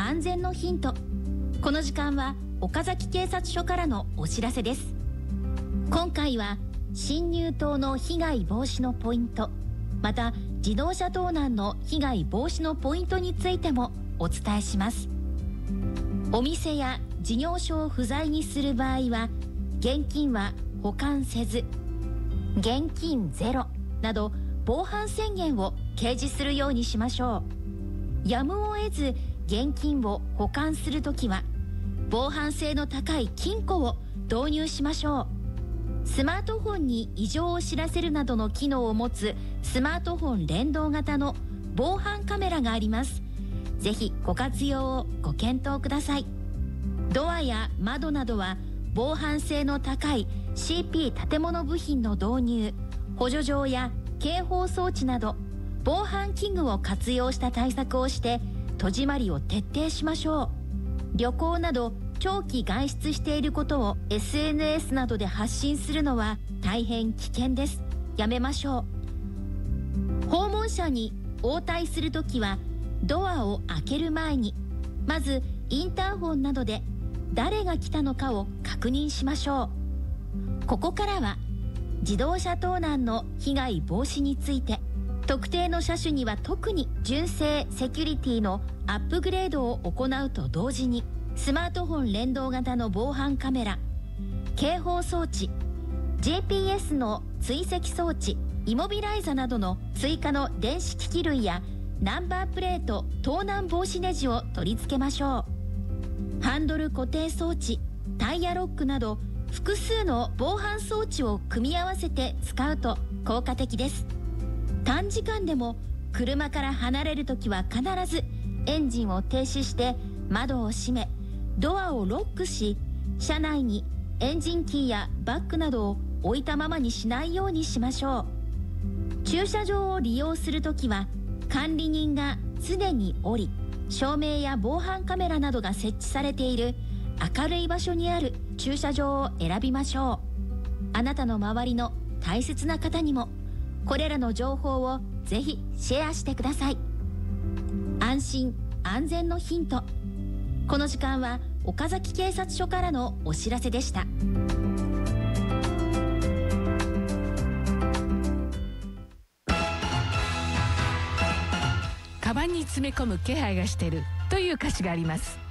安全のヒント。この時間は岡崎警察署からのお知らせです。今回は侵入等の被害防止のポイント、また自動車盗難の被害防止のポイントについてもお伝えします。お店や事業所を不在にする場合は、現金は保管せず、現金ゼロなど防犯宣言を掲示するようにしましょう。やむを得ず現金を保管するときは、防犯性の高い金庫を導入しましょう。スマートフォンに異常を知らせるなどの機能を持つスマートフォン連動型の防犯カメラがあります。ぜひご活用をご検討ください。ドアや窓などは防犯性の高い CP 建物部品の導入、補助錠や警報装置など防犯器具を活用した対策をして戸締まりを徹底しましょう。旅行など長期外出していることを SNS などで発信するのは大変危険です。やめましょう。訪問者に応対するときは、ドアを開ける前にまずインターホンなどで誰が来たのかを確認しましょう。ここからは自動車盗難の被害防止について、特定の車種には特に純正セキュリティのアップグレードを行うと同時に、スマートフォン連動型の防犯カメラ、警報装置、 GPS の追跡装置、イモビライザなどの追加の電子機器類やナンバープレート盗難防止ネジを取り付けましょう。ハンドル固定装置、タイヤロックなど複数の防犯装置を組み合わせて使うと効果的です。短時間でも車から離れるときは必ずエンジンを停止して窓を閉め、ドアをロックし、車内にエンジンキーやバッグなどを置いたままにしないようにしましょう。駐車場を利用するときは、管理人がすでに降り、照明や防犯カメラなどが設置されている明るい場所にある駐車場を選びましょう。あなたの周りの大切な方にもこれらの情報をぜひシェアしてください。安心安全のヒント。この時間は岡崎警察署からのお知らせでした。 カバンに詰め込む気配がしてるという歌詞があります。